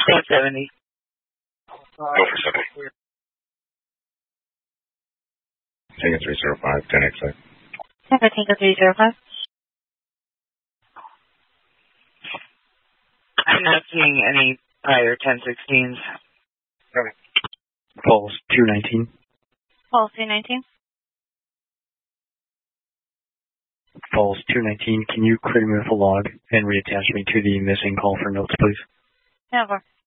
70. Go for 70. Tango 305, 10 exit. Tango 305. I'm not seeing any prior 1016s. Falls 219. Falls 219. Falls 219. Can you create me with a log and reattach me to the missing call for notes, please? Never.